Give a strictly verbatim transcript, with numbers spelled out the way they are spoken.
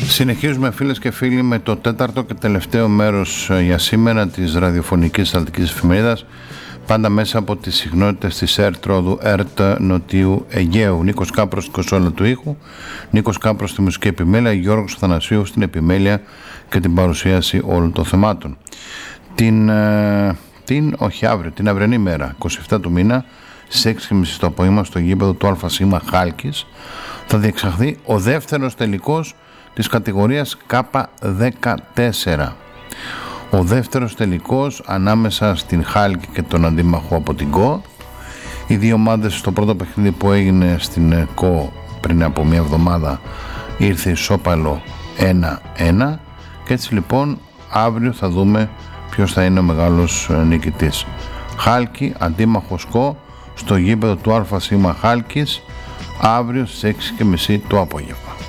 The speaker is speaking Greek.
Συνεχίζουμε φίλες και φίλοι με το τέταρτο και τελευταίο μέρος για σήμερα της ραδιοφωνικής Αττικής Εφημερίδας, πάντα μέσα από τις συχνότητες της ΕΡΤ Ρόδου, ΕΡΤ Νοτιού Αιγαίου. Νίκος Κάπρος στην κονσόλα του ήχου, Νίκος Κάπρος στη μουσική επιμέλεια, Γιώργος Θανασίου στην επιμέλεια και την παρουσίαση όλων των θεμάτων. Την, την όχι αύριο, την αυριανή μέρα, είκοσι επτά του μήνα, στις έξι και μισή το απόγευμα στο γήπεδο του ΑΣ Χάλκης θα διεξαχθεί ο δεύτερος τελικός της κατηγορίας Κ δεκατέσσερα. Ο δεύτερος τελικός ανάμεσα στην Χάλκη και τον αντίμαχο από την ΚΟ. Οι δύο ομάδες στο πρώτο παιχνίδι που έγινε στην ΚΟ πριν από μια εβδομάδα ήρθε ισόπαλο ένα ένα και έτσι λοιπόν αύριο θα δούμε ποιος θα είναι ο μεγάλος νικητής. Χάλκη αντίμαχος ΚΟ στο γήπεδο του ΑΣ Χάλκης αύριο στις έξι και μισή το απόγευμα.